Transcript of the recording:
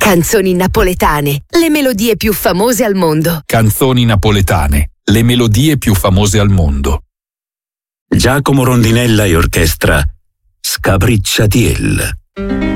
Canzoni napoletane, le melodie più famose al mondo. Canzoni napoletane, le melodie più famose al mondo. Giacomo Rondinella e orchestra Scapricciatiel.